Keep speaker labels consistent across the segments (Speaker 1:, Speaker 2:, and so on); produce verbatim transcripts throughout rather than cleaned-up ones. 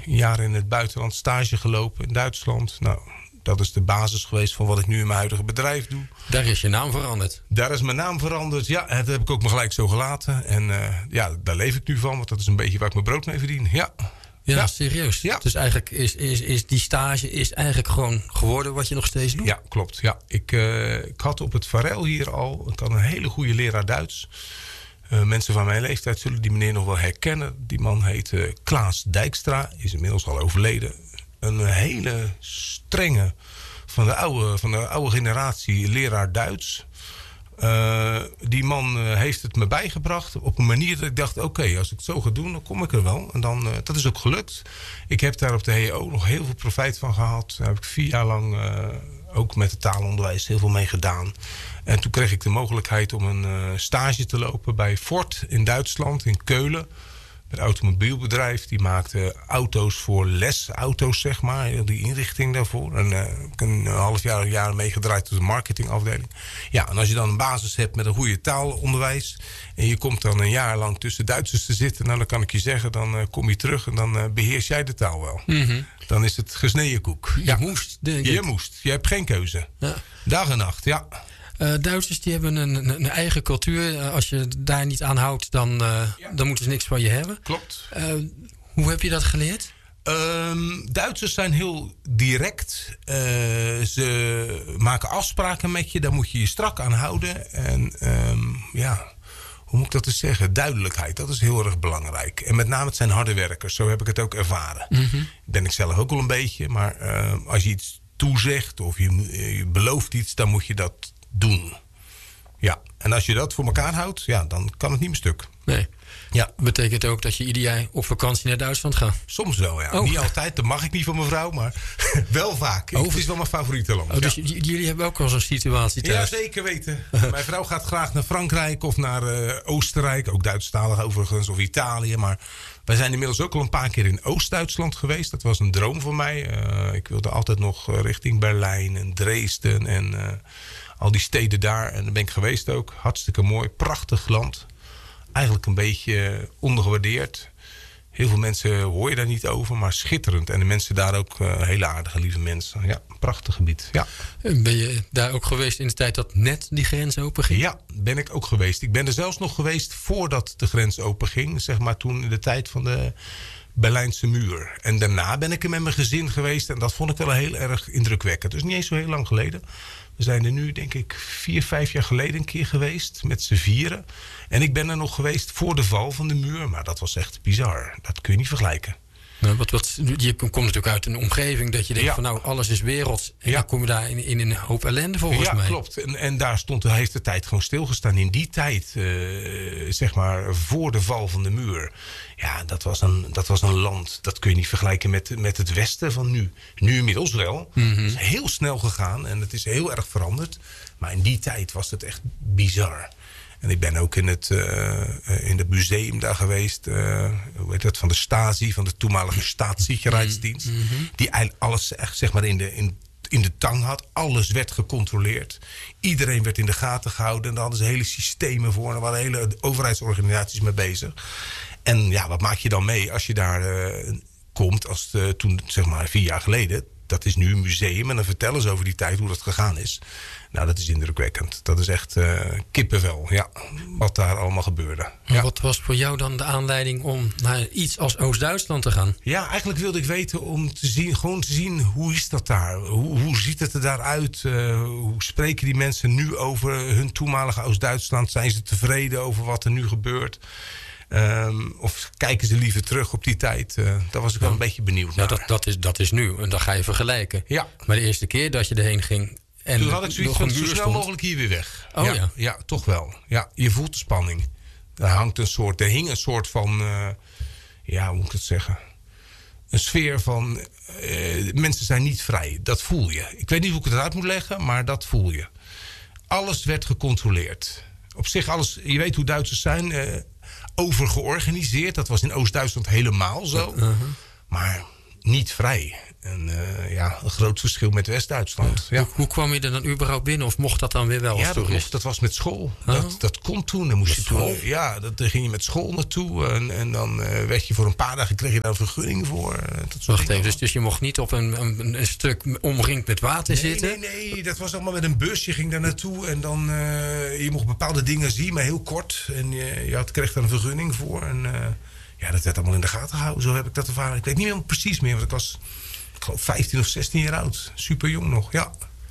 Speaker 1: een jaar in het buitenland stage gelopen in Duitsland. Nou, dat is de basis geweest van wat ik nu in mijn huidige bedrijf doe.
Speaker 2: Daar is je naam veranderd.
Speaker 1: Daar is mijn naam veranderd. Ja, dat heb ik ook maar gelijk zo gelaten. En uh, ja, daar leef ik nu van. Want dat is een beetje waar ik mijn brood mee verdien. Ja,
Speaker 2: ja,
Speaker 1: ja.
Speaker 2: serieus.
Speaker 1: Ja.
Speaker 2: Dus eigenlijk is, is, is die stage is eigenlijk gewoon geworden wat je nog steeds doet?
Speaker 1: Ja, klopt. Ja. Ik, uh, ik had op het Varel hier al... Ik had een hele goede leraar Duits. Uh, mensen van mijn leeftijd zullen die meneer nog wel herkennen. Die man heet uh, Klaas Dijkstra. Is inmiddels al overleden. Een hele strenge... Van de oude, van de oude generatie leraar Duits. Uh, die man uh, heeft het me bijgebracht op een manier dat ik dacht... oké, okay, als ik het zo ga doen, dan kom ik er wel. En dan, uh, dat is ook gelukt. Ik heb daar op de H E O nog heel veel profijt van gehad. Daar heb ik vier jaar lang uh, ook met het taalonderwijs heel veel mee gedaan. En toen kreeg ik de mogelijkheid om een uh, stage te lopen bij Ford in Duitsland, in Keulen. Een automobielbedrijf, die maakte auto's voor lesauto's, zeg maar. Die inrichting daarvoor. En uh, ik heb een half jaar, een jaar meegedraaid door de marketingafdeling. Ja, en als je dan een basis hebt met een goede taalonderwijs... en je komt dan een jaar lang tussen Duitsers te zitten... nou, dan kan ik je zeggen, dan uh, kom je terug en dan uh, beheers jij de taal wel. Mm-hmm. Dan is het gesneden koek.
Speaker 2: Je ja. moest. De,
Speaker 1: je, je moest. Je hebt geen keuze. Ja. Dag en nacht, ja.
Speaker 2: Uh, Duitsers die hebben een, een, een eigen cultuur. Uh, als je daar niet aan houdt, dan, uh, ja. dan moeten ze niks van je hebben.
Speaker 1: Klopt.
Speaker 2: Uh, hoe heb je dat geleerd?
Speaker 1: Um, Duitsers zijn heel direct. Uh, ze maken afspraken met je. Daar moet je je strak aan houden. En um, ja, hoe moet ik dat eens zeggen? Duidelijkheid, dat is heel erg belangrijk. En met name het zijn harde werkers. Zo heb ik het ook ervaren. Mm-hmm. Ben ik zelf ook wel een beetje. Maar uh, als je iets toezegt of je, je belooft iets, dan moet je dat doen. Ja, en als je dat voor elkaar houdt, ja, dan kan het niet meer stuk.
Speaker 2: Nee. Ja. Betekent ook dat je ieder jaar op vakantie naar Duitsland gaat?
Speaker 1: Soms wel, ja. Oh. Niet altijd, dat mag ik niet van mijn vrouw, maar wel vaak. Oh. Het is wel mijn favoriete land.
Speaker 2: Oh, dus
Speaker 1: ja.
Speaker 2: j- jullie hebben ook wel zo'n situatie thuis?
Speaker 1: Ja, zeker weten. Mijn vrouw gaat graag naar Frankrijk of naar uh, Oostenrijk. Ook Duitsstalig overigens, of Italië. Maar wij zijn inmiddels ook al een paar keer in Oost-Duitsland geweest. Dat was een droom voor mij. Uh, ik wilde altijd nog richting Berlijn en Dresden en... Uh, al die steden daar. En daar ben ik geweest ook. Hartstikke mooi. Prachtig land. Eigenlijk een beetje ondergewaardeerd. Heel veel mensen hoor je daar niet over. Maar schitterend. En de mensen daar ook uh, hele aardige, lieve mensen. Ja, prachtig gebied. Ja.
Speaker 2: Ben je daar ook geweest in de tijd dat net die grens open ging?
Speaker 1: Ja, ben ik ook geweest. Ik ben er zelfs nog geweest voordat de grens open ging. Zeg maar toen in de tijd van de Berlijnse muur. En daarna ben ik er met mijn gezin geweest. En dat vond ik wel heel erg indrukwekkend. Dus niet eens zo heel lang geleden. We zijn er nu, denk ik, vier, vijf jaar geleden een keer geweest. Met z'n vieren. En ik ben er nog geweest voor de val van de muur. Maar dat was echt bizar. Dat kun je niet vergelijken.
Speaker 2: Nou, wat, wat, je komt natuurlijk uit een omgeving dat je denkt ja. van nou, alles is werelds. En ja. dan kom je daar in, in een hoop ellende volgens
Speaker 1: ja,
Speaker 2: mij.
Speaker 1: Ja, klopt. En, en daar stond, heeft de tijd gewoon stilgestaan. In die tijd, uh, zeg maar, voor de val van de muur. Ja, dat was een, dat was een land. Dat kun je niet vergelijken met, met het westen van nu. Nu inmiddels wel. Mm-hmm. Het is heel snel gegaan en het is heel erg veranderd. Maar in die tijd was het echt bizar. En ik ben ook in het, uh, in het museum daar geweest. Uh, hoe heet dat? Van de Stasi, van de toenmalige staatssicherheidsdienst. Mm-hmm. Die eigenlijk alles echt, zeg maar, in de, in, in de tang had. Alles werd gecontroleerd. Iedereen werd in de gaten gehouden. En daar hadden ze hele systemen voor. En daar waren hele overheidsorganisaties mee bezig. En ja, wat maak je dan mee als je daar uh, komt? Als uh, toen, zeg maar, vier jaar geleden. Dat is nu een museum. En dan vertellen ze over die tijd hoe dat gegaan is. Nou, dat is indrukwekkend. Dat is echt uh, kippenvel, ja. Wat daar allemaal gebeurde. Ja.
Speaker 2: Wat was voor jou dan de aanleiding om naar iets als Oost-Duitsland te gaan?
Speaker 1: Ja, eigenlijk wilde ik weten om te zien, gewoon te zien hoe is dat daar? Hoe, hoe ziet het er daaruit? Uh, hoe spreken die mensen nu over hun toenmalige Oost-Duitsland? Zijn ze tevreden over wat er nu gebeurt? Um, of kijken ze liever terug op die tijd? Uh, daar was ik wel een beetje benieuwd naar.
Speaker 2: Nou, dat, dat, is, dat is nu. En dan ga je vergelijken.
Speaker 1: Ja.
Speaker 2: Maar de eerste keer dat je erheen ging... En
Speaker 1: toen had ik zoiets van, zo snel mogelijk hier weer weg.
Speaker 2: Oh ja,
Speaker 1: ja? Ja, toch wel. Ja, je voelt de spanning. Er hangt een soort, er hing een soort van... Uh, ja, hoe moet ik het zeggen? Een sfeer van... Uh, mensen zijn niet vrij. Dat voel je. Ik weet niet hoe ik het eruit moet leggen, maar dat voel je. Alles werd gecontroleerd. Op zich alles... Je weet hoe Duitsers zijn... Uh, overgeorganiseerd. Dat was in Oost-Duitsland helemaal zo. Uh-huh. Maar niet vrij. En uh, ja, een groot verschil met West-Duitsland. Ja.
Speaker 2: Ja. Hoe, hoe kwam je er dan überhaupt binnen? Of mocht dat dan weer wel als
Speaker 1: ja, dat,
Speaker 2: toerist?
Speaker 1: mocht, dat was met school.
Speaker 2: Oh.
Speaker 1: Dat, dat kon toen. Dan moest je toen ja, dat, dan ging je met school naartoe. En, en dan uh, werd je voor een paar dagen kreeg je daar een vergunning voor. Dat
Speaker 2: Wacht even, dus, dus je mocht niet op een, een, een stuk omringd met water
Speaker 1: nee,
Speaker 2: zitten?
Speaker 1: Nee, nee, dat was allemaal met een bus. Je ging daar naartoe en dan uh, je mocht bepaalde dingen zien, maar heel kort. En je, je had, kreeg daar een vergunning voor. En uh, ja, dat werd allemaal in de gaten gehouden. Zo heb ik dat ervaren. Ik weet niet meer precies meer, want ik was... Ik geloof vijftien of zestien jaar oud. Super jong nog, ja.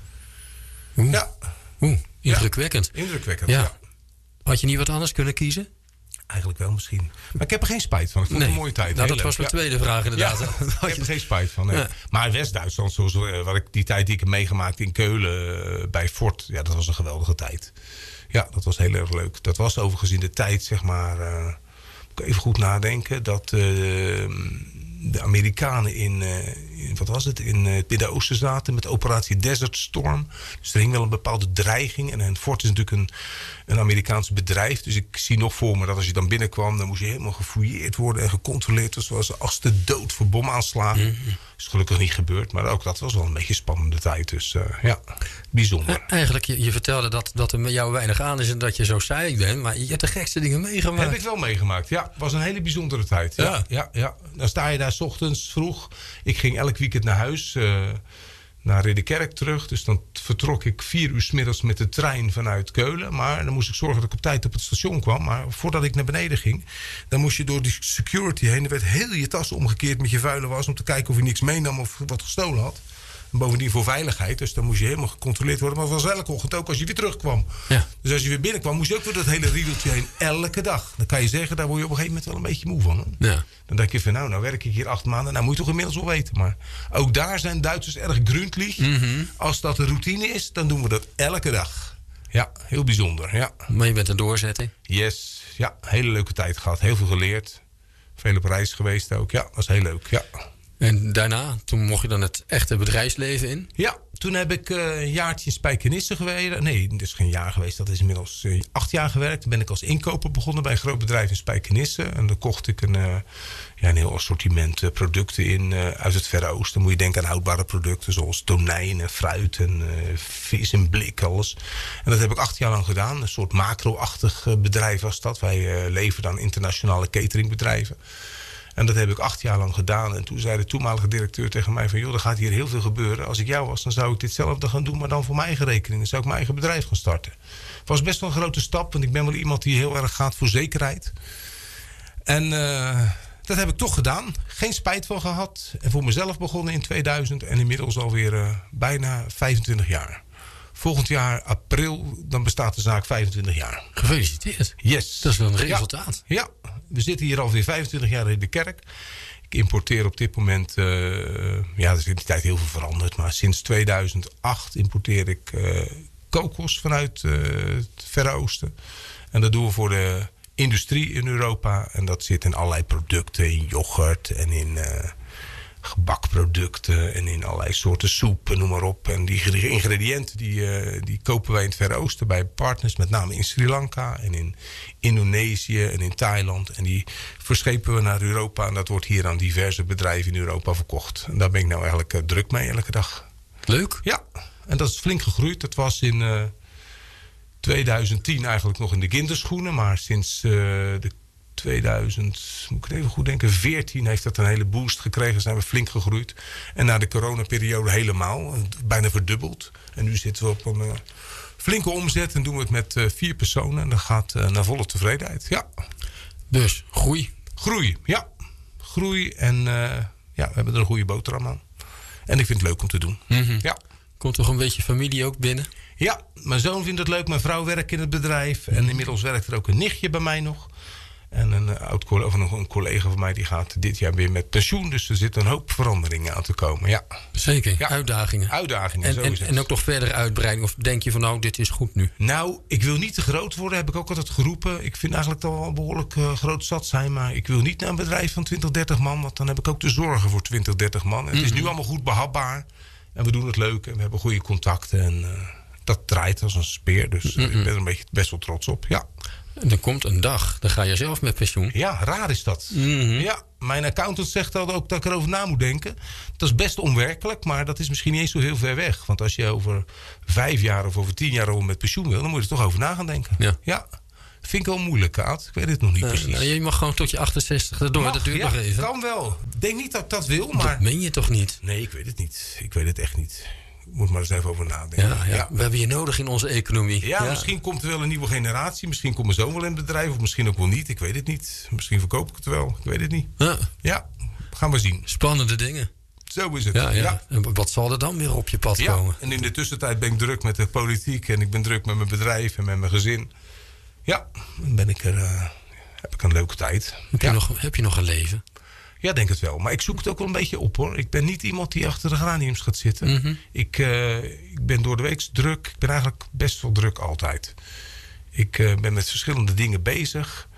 Speaker 2: Oeh,
Speaker 1: ja.
Speaker 2: Oeh indrukwekkend.
Speaker 1: Ja, indrukwekkend,
Speaker 2: ja.
Speaker 1: ja.
Speaker 2: Had je niet wat anders kunnen kiezen?
Speaker 1: Eigenlijk wel misschien. Maar ik heb er geen spijt van. Ik vond het
Speaker 2: nee.
Speaker 1: een mooie tijd.
Speaker 2: Nou, dat
Speaker 1: leuk.
Speaker 2: was mijn
Speaker 1: ja.
Speaker 2: tweede vraag inderdaad.
Speaker 1: Ja, ik heb er geen spijt van. Nee.
Speaker 2: Ja.
Speaker 1: Maar West-Duitsland, zoals wat ik, die tijd die ik heb meegemaakt in Keulen uh, bij Fort. Ja, dat was een geweldige tijd. Ja, dat was heel erg leuk. Dat was overigens in de tijd, zeg maar... Uh, moet ik even goed nadenken. Dat... Uh, de Amerikanen in, uh, in, wat was het, in uh, het Midden-Oosten zaten met operatie Desert Storm. Dus er hing wel een bepaalde dreiging. En, en Fort is natuurlijk een, een Amerikaans bedrijf. Dus ik zie nog voor me dat als je dan binnenkwam, dan moest je helemaal gefouilleerd worden en gecontroleerd. Dus het was als de dood voor bomaanslagen. Mm-hmm. Is gelukkig niet gebeurd, maar ook dat was wel een beetje een spannende tijd. Dus uh, ja, bijzonder.
Speaker 2: Ja, eigenlijk, je, je vertelde dat, dat er met jou weinig aan is en dat je zo saai bent. Maar je hebt de gekste dingen meegemaakt.
Speaker 1: Heb ik wel meegemaakt, ja. Het was een hele bijzondere tijd. Ja, ja. ja, ja. Dan sta je daar 's ochtends vroeg. Ik ging elk weekend naar huis, uh, naar Ridderkerk terug. Dus dan vertrok ik vier uur 's middags met de trein vanuit Keulen. Maar dan moest ik zorgen dat ik op tijd op het station kwam. Maar voordat ik naar beneden ging, dan moest je door die security heen. Er werd heel je tas omgekeerd met je vuile was om te kijken of je niks meenam of wat gestolen had. En bovendien voor veiligheid, dus dan moest je helemaal gecontroleerd worden. Maar dat was elke ochtend ook als je weer terugkwam. Ja. Dus als je weer binnenkwam, moest je ook door dat hele riedeltje heen. Elke dag. Dan kan je zeggen, daar word je op een gegeven moment wel een beetje moe van. Hè? Ja. Dan denk je van, nou, nou werk ik hier acht maanden. Nou, moet je toch inmiddels wel weten. Maar ook daar zijn Duitsers erg gründlich. Mm-hmm. Als dat de routine is, dan doen we dat elke dag. Ja, heel bijzonder. Ja.
Speaker 2: Maar je bent een doorzetting?
Speaker 1: Yes. Ja, hele leuke tijd gehad. Heel veel geleerd. Veel op reis geweest ook. Ja, was heel leuk. Ja.
Speaker 2: En daarna, toen mocht je dan het echte bedrijfsleven in?
Speaker 1: Ja, toen heb ik uh, een jaartje in Spijkenisse gewerkt. Nee, dat is geen jaar geweest. Dat is inmiddels uh, acht jaar gewerkt. Toen ben ik als inkoper begonnen bij een groot bedrijf in Spijkenisse. En dan kocht ik een, uh, ja, een heel assortiment uh, producten in uh, uit het Verre Oosten. Dan moet je denken aan houdbare producten zoals tonijn en fruit en uh, vis en blik, alles. En dat heb ik acht jaar lang gedaan. Een soort macro-achtig uh, bedrijf was dat. Wij uh, leveren aan internationale cateringbedrijven. En dat heb ik acht jaar lang gedaan. En toen zei de toenmalige directeur tegen mij van... joh, er gaat hier heel veel gebeuren. Als ik jou was, dan zou ik ditzelfde gaan doen... maar dan voor mijn eigen rekening. Dan zou ik mijn eigen bedrijf gaan starten. Het was best wel een grote stap... want ik ben wel iemand die heel erg gaat voor zekerheid. En uh, dat heb ik toch gedaan. Geen spijt van gehad. En voor mezelf begonnen in tweeduizend... en inmiddels alweer uh, bijna vijfentwintig jaar. Volgend jaar, april, dan bestaat de zaak vijfentwintig jaar.
Speaker 2: Gefeliciteerd.
Speaker 1: Yes.
Speaker 2: Dat is wel een resultaat.
Speaker 1: Ja, ja. We zitten hier alweer vijfentwintig jaar in de kerk. Ik importeer op dit moment... Uh, ja, er is in die tijd heel veel veranderd. Maar sinds tweeduizend acht importeer ik uh, kokos vanuit uh, het Verre Oosten. En dat doen we voor de industrie in Europa. En dat zit in allerlei producten. In yoghurt en in... Uh, gebakproducten en in allerlei soorten soep en noem maar op. En die ingrediënten die, uh, die kopen wij in het Verre Oosten bij partners, met name in Sri Lanka en in Indonesië en in Thailand. En die verschepen we naar Europa en dat wordt hier aan diverse bedrijven in Europa verkocht. En daar ben ik nou eigenlijk uh, druk mee elke dag.
Speaker 2: Leuk.
Speaker 1: Ja, en dat is flink gegroeid. Dat was in uh, tweeduizend tien eigenlijk nog in de kinderschoenen, maar sinds uh, de tweeduizend, moet ik het even goed denken, veertien heeft dat een hele boost gekregen. Zijn we flink gegroeid. En na de coronaperiode helemaal. Bijna verdubbeld. En nu zitten we op een uh, flinke omzet. En doen we het met uh, vier personen. En dat gaat uh, naar volle tevredenheid. Ja.
Speaker 2: Dus groei.
Speaker 1: Groei, ja. Groei. En uh, ja, we hebben er een goede boterham aan. En ik vind het leuk om te doen.
Speaker 2: Mm-hmm.
Speaker 1: Ja.
Speaker 2: Komt toch een beetje familie ook binnen?
Speaker 1: Ja, mijn zoon vindt het leuk. Mijn vrouw werkt in het bedrijf. En inmiddels werkt er ook een nichtje bij mij nog. En een, uh, oud collega, of een collega van mij die gaat dit jaar weer met pensioen. Dus er zit een hoop veranderingen aan te komen. Ja.
Speaker 2: Zeker,
Speaker 1: ja.
Speaker 2: Uitdagingen.
Speaker 1: Uitdagingen,
Speaker 2: en,
Speaker 1: zo
Speaker 2: en,
Speaker 1: is het.
Speaker 2: En ook nog verder uitbreiding? Of denk je van nou, dit is goed nu?
Speaker 1: Nou, ik wil niet te groot worden, heb ik ook altijd geroepen. Ik vind eigenlijk dat we al behoorlijk uh, groot zat zijn. Maar ik wil niet naar een bedrijf van twintig, dertig man. Want dan heb ik ook te zorgen voor twintig, dertig man. En het mm-hmm. is nu allemaal goed behapbaar. En we doen het leuk en we hebben goede contacten. En uh, dat draait als een speer. Dus uh, mm-hmm. ik ben er een beetje best wel trots op, ja.
Speaker 2: En er komt een dag, dan ga je zelf met pensioen.
Speaker 1: Ja, raar is dat.
Speaker 2: Mm-hmm.
Speaker 1: Ja, mijn accountant zegt al ook dat ik erover na moet denken. Dat is best onwerkelijk, maar dat is misschien niet eens zo heel ver weg. Want als je over vijf jaar of over tien jaar al met pensioen wil, dan moet je er toch over na gaan denken.
Speaker 2: Ja.
Speaker 1: Ja. Vind ik wel moeilijk, Kaat. Ik weet het nog niet uh, precies.
Speaker 2: Nou, je mag gewoon tot je achtenzestig erdoor.
Speaker 1: Mag,
Speaker 2: dat duurt
Speaker 1: ja,
Speaker 2: nog even.
Speaker 1: Kan wel. Ik denk niet dat ik dat wil, maar...
Speaker 2: Dat meen je toch niet?
Speaker 1: Nee, ik weet het niet. Ik weet het echt niet. Ik moet maar eens even over nadenken.
Speaker 2: Ja, ja.
Speaker 1: Ja.
Speaker 2: We hebben je nodig in onze economie.
Speaker 1: Ja,
Speaker 2: ja,
Speaker 1: misschien komt er wel een nieuwe generatie. Misschien komt mijn zoon wel in het bedrijf. Of misschien ook wel niet. Ik weet het niet. Misschien verkoop ik het wel. Ik weet het niet.
Speaker 2: Ja,
Speaker 1: ja gaan we zien.
Speaker 2: Spannende dingen.
Speaker 1: Zo is het.
Speaker 2: Ja, ja.
Speaker 1: Ja.
Speaker 2: En wat zal er dan weer op je pad
Speaker 1: ja.
Speaker 2: komen?
Speaker 1: En in de tussentijd ben ik druk met de politiek. En ik ben druk met mijn bedrijf en met mijn gezin. Ja, dan ben ik er, uh, heb ik een leuke tijd.
Speaker 2: Heb,
Speaker 1: ja.
Speaker 2: je nog, heb je nog een leven?
Speaker 1: Ja, denk het wel. Maar ik zoek het ook wel een beetje op, hoor. Ik ben niet iemand die achter de geraniums gaat zitten.
Speaker 2: Mm-hmm.
Speaker 1: Ik, uh, ik ben door de week druk. Ik ben eigenlijk best wel druk altijd. Ik uh, ben met verschillende dingen bezig.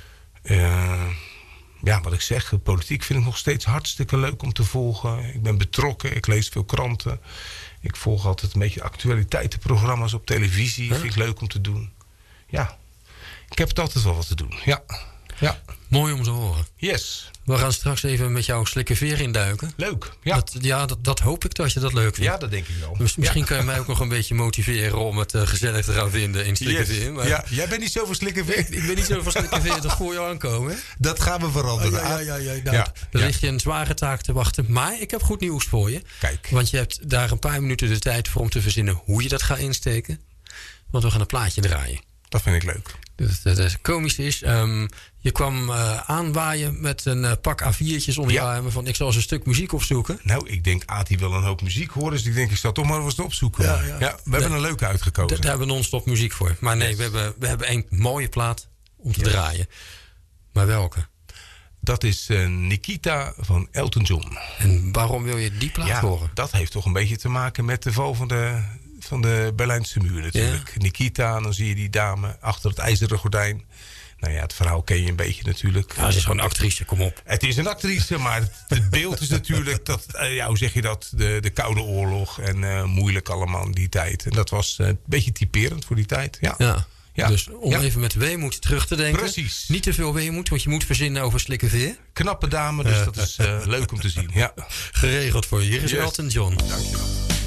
Speaker 1: Uh, ja, wat ik zeg, politiek vind ik nog steeds hartstikke leuk om te volgen. Ik ben betrokken. Ik lees veel kranten. Ik volg altijd een beetje actualiteitenprogramma's op televisie. Huh? Vind ik leuk om te doen. Ja, ik heb het altijd wel wat te doen. Ja. Ja.
Speaker 2: Mooi om te horen.
Speaker 1: Yes.
Speaker 2: We gaan straks even met jou slikken veer induiken.
Speaker 1: Leuk. Ja,
Speaker 2: dat, ja dat, dat hoop ik dat je dat leuk vindt.
Speaker 1: Ja, dat denk ik wel.
Speaker 2: Dus misschien
Speaker 1: ja.
Speaker 2: kan je mij ook nog een beetje motiveren om het uh, gezellig te gaan vinden in Slikkerveer.
Speaker 1: Yes.
Speaker 2: Maar...
Speaker 1: Ja, jij bent niet zo van Slikkerveer.
Speaker 2: ik, ik ben niet zo van Slikkerveer, dat voor jou aankomen. Hè?
Speaker 1: Dat gaan we veranderen.
Speaker 2: Oh, ja, ja, ja, ja, nou,
Speaker 1: ja.
Speaker 2: Er
Speaker 1: ja.
Speaker 2: ligt je een zware taak te wachten. Maar ik heb goed nieuws voor je.
Speaker 1: Kijk.
Speaker 2: Want je hebt daar een paar minuten de tijd voor om te verzinnen hoe je dat gaat insteken. Want we gaan een plaatje draaien.
Speaker 1: Dat vind ik leuk.
Speaker 2: Dus het, het komische is, um, je kwam uh, aanwaaien met een uh, pak A viertjes onder ja. je armen van ik zal eens een stuk muziek opzoeken.
Speaker 1: Nou, ik denk Aad die wil een hoop muziek horen, dus ik denk ik zal toch maar eens wat opzoeken. Ja, ja. ja we hebben nee, een leuke uitgekozen.
Speaker 2: Daar hebben we non-stop muziek voor. Maar nee, yes. we, hebben, we hebben een mooie plaat om te yes. draaien. Maar welke?
Speaker 1: Dat is uh, Nikita van Elton John.
Speaker 2: En waarom wil je die plaat
Speaker 1: ja,
Speaker 2: horen?
Speaker 1: Dat heeft toch een beetje te maken met de val van de... van de Berlijnse muur natuurlijk. Ja. Nikita, en dan zie je die dame achter het ijzeren gordijn. Nou ja, het verhaal ken je een beetje natuurlijk.
Speaker 2: Ja, ze is gewoon een actrice, kom op.
Speaker 1: Het is een actrice, maar het, het beeld is natuurlijk... dat, uh, ja, hoe zeg je dat? De, de Koude Oorlog en uh, moeilijk allemaal in die tijd. En dat was uh, een beetje typerend voor die tijd. Ja.
Speaker 2: ja. Ja. Dus om
Speaker 1: ja.
Speaker 2: even met weemoed terug te denken.
Speaker 1: Precies.
Speaker 2: Niet te veel weemoed, want je moet verzinnen over Slikkerveer.
Speaker 1: Knappe dame, dus uh. dat is uh, leuk om te zien. Ja.
Speaker 2: Geregeld voor je. Hier is
Speaker 1: yes.
Speaker 2: Elton John.
Speaker 1: Dankjewel.